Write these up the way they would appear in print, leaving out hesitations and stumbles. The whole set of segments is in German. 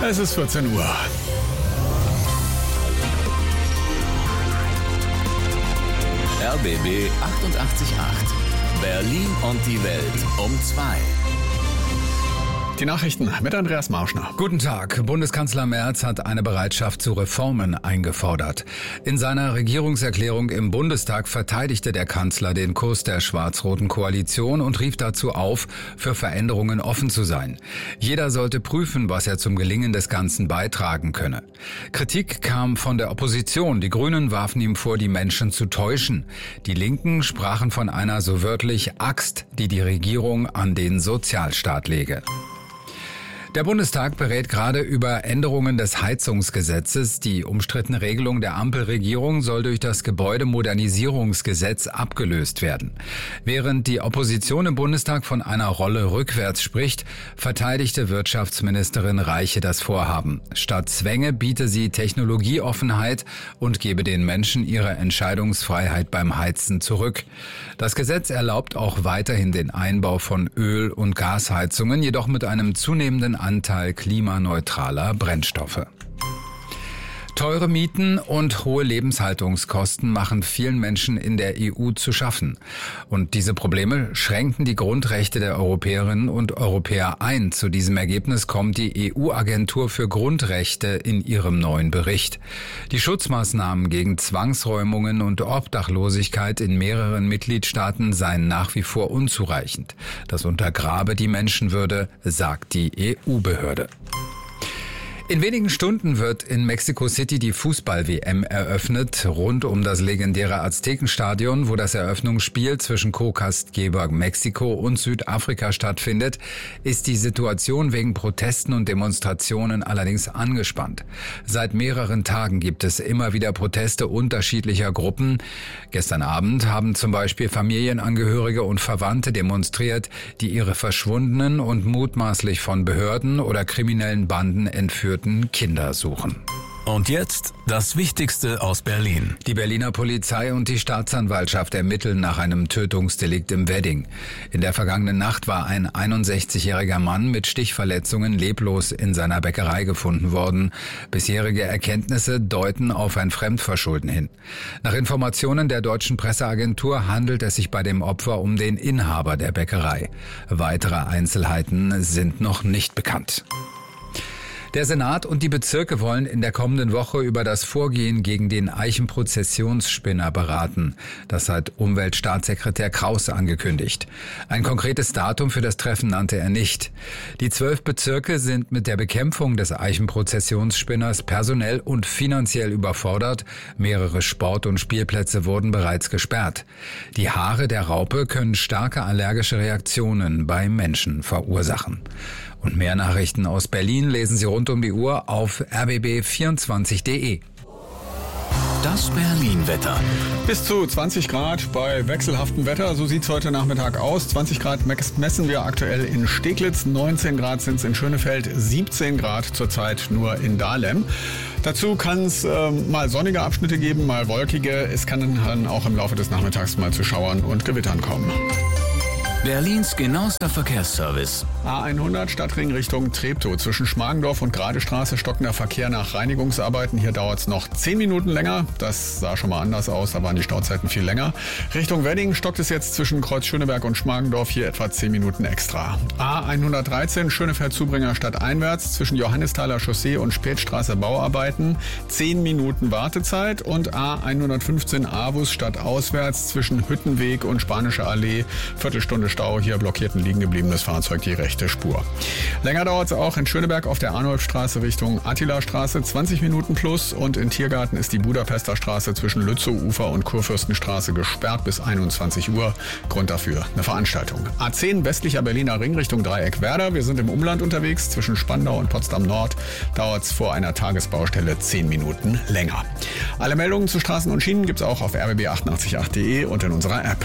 Es ist 14 Uhr. RBB 88.8. Berlin und die Welt um 2. Die Nachrichten mit Andreas Marschner. Guten Tag. Bundeskanzler Merz hat eine Bereitschaft zu Reformen eingefordert. In seiner Regierungserklärung im Bundestag verteidigte der Kanzler den Kurs der schwarz-roten Koalition und rief dazu auf, für Veränderungen offen zu sein. Jeder sollte prüfen, was er zum Gelingen des Ganzen beitragen könne. Kritik kam von der Opposition. Die Grünen warfen ihm vor, die Menschen zu täuschen. Die Linken sprachen von einer so wörtlich Axt, die die Regierung an den Sozialstaat lege. Der Bundestag berät gerade über Änderungen des Heizungsgesetzes. Die umstrittene Regelung der Ampelregierung soll durch das Gebäudemodernisierungsgesetz abgelöst werden. Während die Opposition im Bundestag von einer Rolle rückwärts spricht, verteidigte Wirtschaftsministerin Reiche das Vorhaben. Statt Zwänge biete sie Technologieoffenheit und gebe den Menschen ihre Entscheidungsfreiheit beim Heizen zurück. Das Gesetz erlaubt auch weiterhin den Einbau von Öl- und Gasheizungen, jedoch mit einem zunehmenden Anteil klimaneutraler Brennstoffe. Teure Mieten und hohe Lebenshaltungskosten machen vielen Menschen in der EU zu schaffen. Und diese Probleme schränken die Grundrechte der Europäerinnen und Europäer ein. Zu diesem Ergebnis kommt die EU-Agentur für Grundrechte in ihrem neuen Bericht. Die Schutzmaßnahmen gegen Zwangsräumungen und Obdachlosigkeit in mehreren Mitgliedstaaten seien nach wie vor unzureichend. Das untergrabe die Menschenwürde, sagt die EU-Behörde. In wenigen Stunden wird in Mexico City die Fußball-WM eröffnet. Rund um das legendäre Aztekenstadion, wo das Eröffnungsspiel zwischen Co-Gastgeber Mexiko und Südafrika stattfindet, ist die Situation wegen Protesten und Demonstrationen allerdings angespannt. Seit mehreren Tagen gibt es immer wieder Proteste unterschiedlicher Gruppen. Gestern Abend haben zum Beispiel Familienangehörige und Verwandte demonstriert, die ihre verschwundenen und mutmaßlich von Behörden oder kriminellen Banden entführten Kinder suchen. Und jetzt das Wichtigste aus Berlin. Die Berliner Polizei und die Staatsanwaltschaft ermitteln nach einem Tötungsdelikt im Wedding. In der vergangenen Nacht war ein 61-jähriger Mann mit Stichverletzungen leblos in seiner Bäckerei gefunden worden. Bisherige Erkenntnisse deuten auf ein Fremdverschulden hin. Nach Informationen der deutschen Presseagentur handelt es sich bei dem Opfer um den Inhaber der Bäckerei. Weitere Einzelheiten sind noch nicht bekannt. Der Senat und die Bezirke wollen in der kommenden Woche über das Vorgehen gegen den Eichenprozessionsspinner beraten. Das hat Umweltstaatssekretär Kraus angekündigt. Ein konkretes Datum für das Treffen nannte er nicht. Die 12 Bezirke sind mit der Bekämpfung des Eichenprozessionsspinners personell und finanziell überfordert. Mehrere Sport- und Spielplätze wurden bereits gesperrt. Die Haare der Raupe können starke allergische Reaktionen bei Menschen verursachen. Und mehr Nachrichten aus Berlin lesen Sie rund um die Uhr auf rbb24.de. Das Berlin-Wetter. Bis zu 20 Grad bei wechselhaftem Wetter. So sieht's heute Nachmittag aus. 20 Grad messen wir aktuell in Steglitz. 19 Grad sind's in Schönefeld. 17 Grad zurzeit nur in Dahlem. Dazu kann es mal sonnige Abschnitte geben, mal wolkige. Es kann dann auch im Laufe des Nachmittags mal zu Schauern und Gewittern kommen. Berlins genauester Verkehrsservice. A100 Stadtring Richtung Treptow. Zwischen Schmargendorf und Gradestraße stockender Verkehr nach Reinigungsarbeiten. Hier dauert es noch 10 Minuten länger. Das sah schon mal anders aus, da waren die Stauzeiten viel länger. Richtung Wedding stockt es jetzt zwischen Kreuz Schöneberg und Schmargendorf. Hier etwa 10 Minuten extra. A113 Schönefeld-Zubringer stadteinwärts. Zwischen Johannisthaler Chaussee und Spätstraße Bauarbeiten. 10 Minuten Wartezeit. Und A115 Avus stadtauswärts zwischen Hüttenweg und Spanische Allee. Viertelstunde Stau, hier blockiert ein liegen gebliebenes Fahrzeug die rechte Spur. Länger dauert es auch in Schöneberg auf der Arnulfstraße Richtung Attilastraße, 20 Minuten plus, und in Tiergarten ist die Budapester Straße zwischen Lützow-Ufer und Kurfürstenstraße gesperrt bis 21 Uhr. Grund dafür eine Veranstaltung. A10 westlicher Berliner Ring Richtung Dreieck Werder. Wir sind im Umland unterwegs, zwischen Spandau und Potsdam Nord dauert es vor einer Tagesbaustelle 10 Minuten länger. Alle Meldungen zu Straßen und Schienen gibt es auch auf rbb888.de und in unserer App.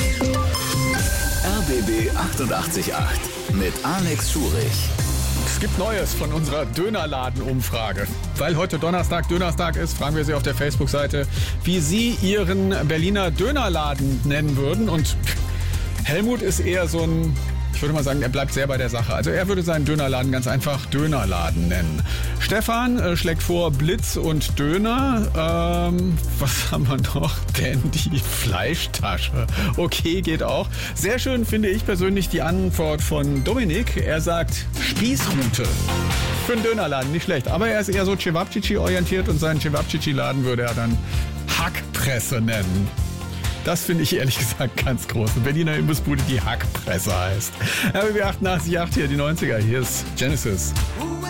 RBB 88.8 mit Alex Schurich. Es gibt Neues von unserer Dönerladen-Umfrage. Weil heute Donnerstag ist, fragen wir Sie auf der Facebook-Seite, wie Sie Ihren Berliner Dönerladen nennen würden. Und Helmut ist eher so ein Ich würde mal sagen, er bleibt sehr bei der Sache. Also er würde seinen Dönerladen ganz einfach Dönerladen nennen. Stefan schlägt vor Blitz und Döner. Was haben wir noch? Denn die Fleischtasche. Okay, geht auch. Sehr schön finde ich persönlich die Antwort von Dominik. Er sagt Spießrute. Für einen Dönerladen, nicht schlecht. Aber er ist eher so Cevapcici orientiert und seinen Cevapcici-Laden würde er dann Hackpresse nennen. Das finde ich ehrlich gesagt ganz groß. Eine Berliner Imbissbude, die Hackpresse heißt. RBB 88.8 hier, die 90er. Hier ist Genesis.